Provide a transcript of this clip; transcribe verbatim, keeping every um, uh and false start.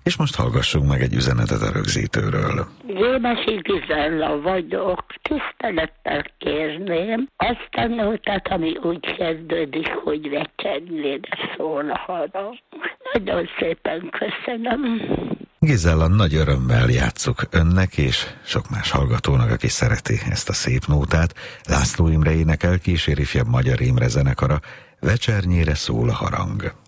És most hallgassunk meg egy üzenetet a rögzítőről. Rémesi Gizella vagyok, tisztelettel kérném azt a nótát, ami úgy kezdődik, hogy vecsernyére szól a harang. Nagyon szépen köszönöm. Gizella, nagy örömmel játsszuk önnek és sok más hallgatónak, aki szereti ezt a szép nótát. László Imre énekel, kíséri ifjabb Magyar Imre zenekara, Vecsernyére szól a harang.